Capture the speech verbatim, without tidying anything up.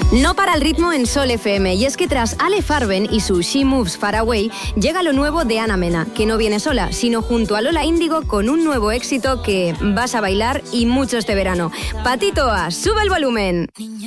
No para el ritmo en Sol F M, y es que tras Ale Farben y su She Moves Far Away, llega lo nuevo de Ana Mena, que no viene sola, sino junto a Lola Índigo con un nuevo éxito que vas a bailar y mucho este verano. Patito A, sube el volumen.